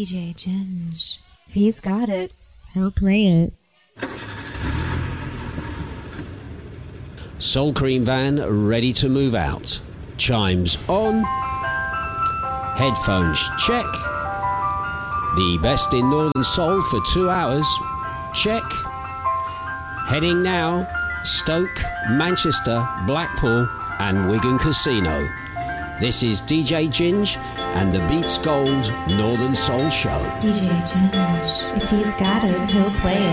DJ Ginge. If he's got it, he'll play it. Soul Cream van ready to move out. Chimes on. Headphones check. The best in Northern Soul for 2 hours. Check. Heading now. Stoke, Manchester, Blackpool and Wigan Casino. This is DJ Ginge and the Beats Gold Northern Soul Show. DJ Ginge. If he's got it, he'll play it.